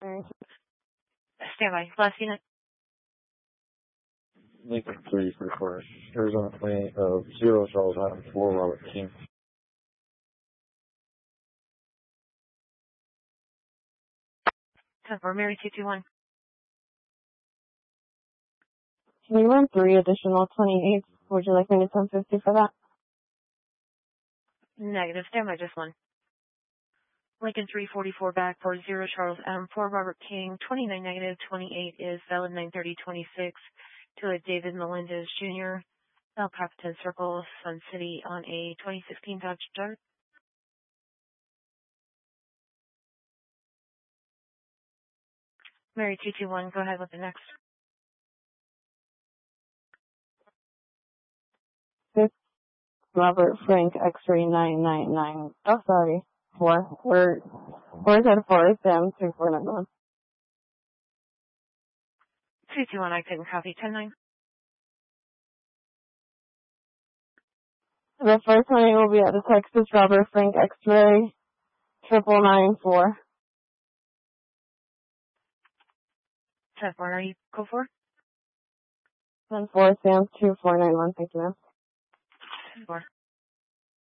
Standby. Last unit. Lincoln 334. Arizona 28 of 0 Charles Adam 4 Robert King. 10-4, Mary 221. Can you run 3 additional 28s? Would you like me to 1050 for that? Negative. Standby, just 1. Lincoln 344 back for 0 Charles Adam 4 Robert King. 29 negative. 28 is valid 93026 to a David Melendez Jr. El Capitan Circle, Sun City on a 2016 Dodge Dart. Mary 221, go ahead with the next. Robert Frank X-ray 999. Oh, sorry. 4. Where's that 4? Sam 3491. 221, I couldn't copy. 10-9. The first one will be at the Texas Robert Frank X-ray 9994. 10-4, are you go for? 10-4 Sam 2491. Thank you, ma'am. 10-4.